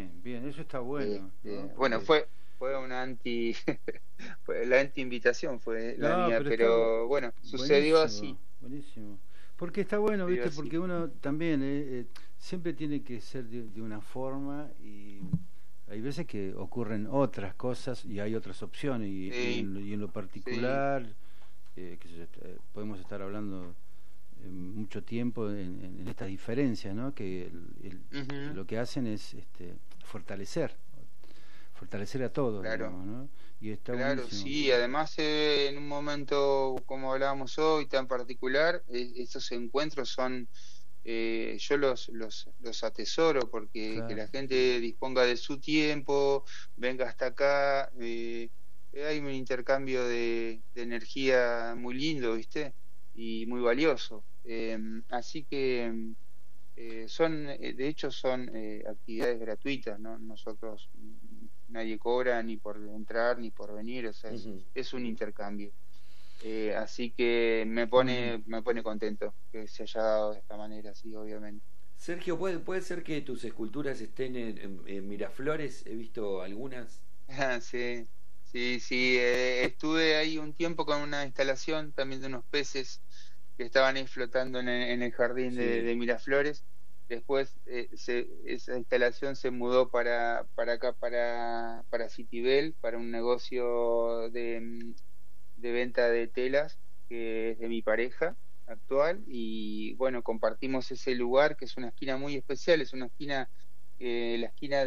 Bien, bien, eso está bueno, ¿no? Bueno, Porque, fue una la anti-invitación fue la no, mía, pero está pero bueno, sucedió así, buenísimo, buenísimo. Porque está bueno, sucedió ¿viste? así. Porque uno también siempre tiene que ser de una forma y hay veces que ocurren otras cosas y hay otras opciones Sí, y en lo sí. particular, qué sé yo, podemos estar hablando mucho tiempo en estas diferencias, ¿no? Que Ujú, lo que hacen es fortalecer, fortalecer a todos, claro. digamos, ¿no? Y está Claro, buenísimo. sí, además en un momento como hablábamos hoy tan particular, estos encuentros son, yo los atesoro porque que Claro. la gente disponga de su tiempo, venga hasta acá, hay un intercambio de energía muy lindo, ¿viste? Y muy valioso. Así que de hecho son actividades gratuitas, ¿no? Nosotros, nadie cobra ni por entrar ni por venir, o sea, Ujú. es un intercambio. Así que Muy bien. me pone contento que se haya dado de esta manera, sí, obviamente. Sergio, ¿puede ser que tus esculturas estén en Miraflores? He visto algunas. Sí, sí, sí, estuve ahí un tiempo con una instalación también de unos peces que estaban ahí flotando en el jardín Sí. de Miraflores. Después esa instalación se mudó para acá, para Citibel, para un negocio de venta de telas que es de mi pareja actual. Y bueno, compartimos ese lugar que es una esquina muy especial, es una esquina, la esquina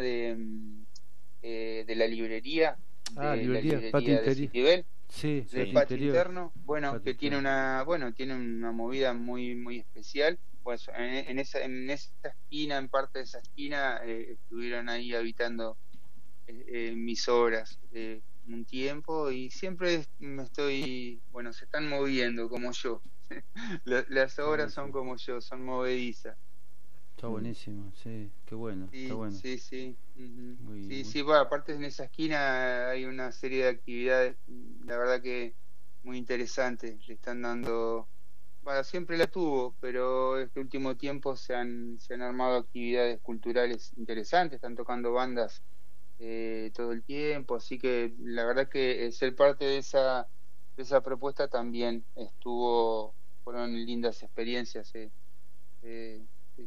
de la librería, Ah, de la librería, patio librería de interior. Citibel, Sí, del patio Sí. patio interior. interno, bueno, Patio que tiene interno. una movida muy, muy especial. Pues en esa esquina, en parte de esa esquina, estuvieron ahí habitando mis obras un tiempo y siempre me bueno, se están moviendo como yo. Las Está obras son buenísimo. como yo, son movedizas. Está Mm. buenísimo, sí, qué bueno, está Sí, bueno. sí, sí. Ujú. Muy, Sí, muy. sí, bueno, aparte en esa esquina hay una serie de actividades, la verdad que muy interesantes. Le están dando, bueno, siempre la tuvo, pero este último tiempo se han armado actividades culturales interesantes, están tocando bandas todo el tiempo, así que la verdad que ser parte de esa propuesta también fueron lindas experiencias. Eh,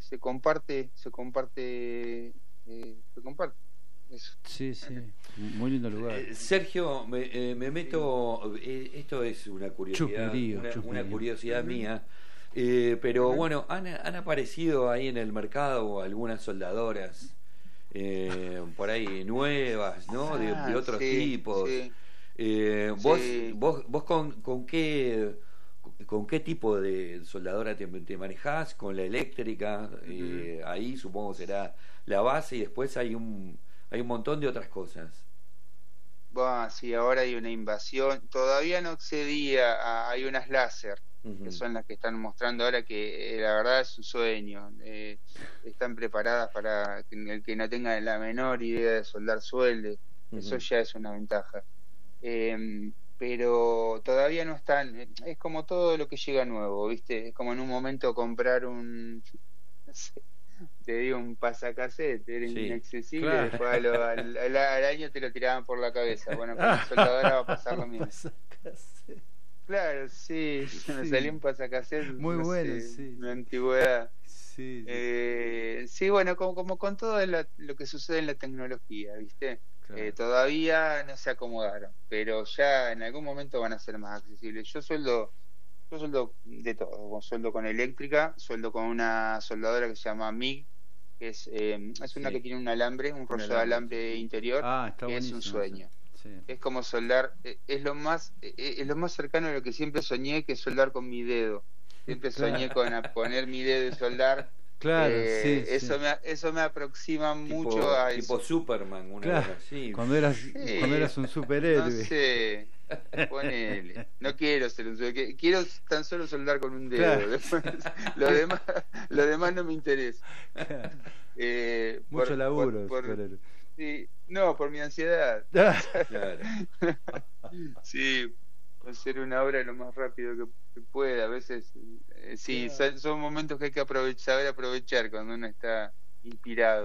se comparte eso. Sí, sí, muy lindo lugar. Sergio, me Sí. meto, esto es Chusmerío, una chusmerío. curiosidad Ujú, mía, pero ujú. bueno, han aparecido ahí en el mercado algunas soldadoras por ahí nuevas, ¿no? De Ah, otros sí, tipos. sí, ¿Vos, sí. con qué tipo de soldadora te manejás? ¿Con la eléctrica? Ujú. Ahí supongo será la base y después hay un montón de otras cosas. Bueno, sí, ahora hay una invasión. Todavía no accedía hay unas láser, que Ujú, son las que están mostrando ahora que la verdad es un sueño. Están preparadas para que el que no tenga la menor idea de soldar suelde. Eso ujú. ya es una ventaja. Pero todavía no están. Es como todo lo que llega nuevo, ¿viste? Es como en un momento comprar no sé, te digo, un pasacassette, era Sí. inaccesible, Claro. después al año te lo tiraban por la cabeza. Bueno, con la soldadora va a pasar lo Ah, mismo. pasacase. Claro, sí, me salió Sí, un pasacassette, muy no bueno, sé, sí, una sí. antigüedad. Sí, sí, Sí, bueno, como con todo lo que sucede en la tecnología, ¿viste? claro. Todavía no se acomodaron, pero ya en algún momento van a ser más accesibles. Yo sueldo de todo, sueldo con eléctrica, sueldo con una soldadora que se llama MIG, que es una que Sí. tiene un alambre, un Un rollo de alambre, sí. alambre interior, Ah, está que es un buenísimo eso. sueño. Sí. Es como soldar, es lo más cercano a lo que siempre soñé, que es soldar con mi dedo. Siempre Claro. soñé con poner mi dedo y soldar. Claro, sí, sí. Eso me aproxima mucho a Tipo eso. Superman, una Claro, cosa así. cuando Sí, eras un no superhéroe. sé, ponele. No quiero ser un quiero tan solo soldar con un Claro. dedo. Después, lo demás, lo demás no me interesa. Claro. Eh, Mucho por, por, laburo, por, superhéroe. sí, no, por mi ansiedad. Claro. Sí, hacer una obra lo más rápido que pueda. A veces, sí, Claro. son momentos que hay que saber aprovechar cuando uno está inspirado.